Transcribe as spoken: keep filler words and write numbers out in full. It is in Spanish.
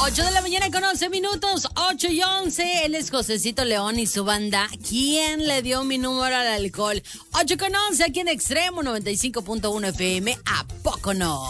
ocho de la mañana con once minutos, ocho y once. Él es Josecito León y su banda. ¿Quién le dio mi número al alcohol? ocho con once aquí en Extremo noventa y cinco punto uno F M. ¿A poco no?